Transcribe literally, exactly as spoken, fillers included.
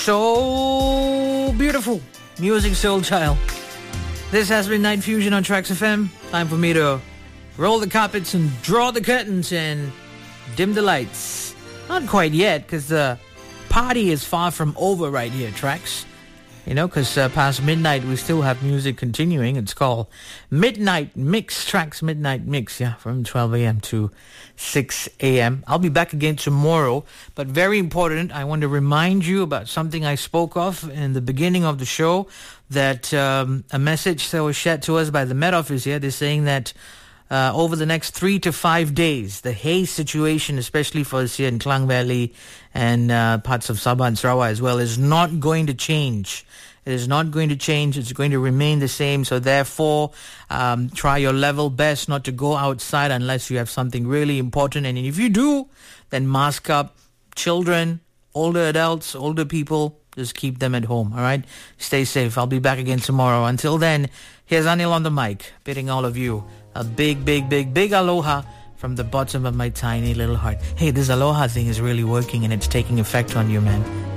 So beautiful. Music Soul Child. This has been Night Fusion on Tracks F M. Time for me to roll the carpets and draw the curtains and dim the lights. Not quite yet, because the party is far from over right here, Tracks. You know, because uh, past midnight, we still have music continuing. It's called Midnight Mix, Tracks Midnight Mix, yeah, from twelve a.m. to six a.m. I'll be back again tomorrow, but very important, I want to remind you about something I spoke of in the beginning of the show, that um, a message that was shared to us by the Met Office here. They're saying that uh, over the next three to five days, the haze situation, especially for us here in Klang Valley and uh, parts of Sabah and Sarawak as well, is not going to change. It is not going to change. It's going to remain the same. So therefore, um, try your level best not to go outside unless you have something really important. And if you do, then mask up. Children, older adults, older people, just keep them at home. All right? Stay safe. I'll be back again tomorrow. Until then, here's Anil on the mic, bidding all of you a big, big, big, big aloha from the bottom of my tiny little heart. Hey, this aloha thing is really working and it's taking effect on you, man.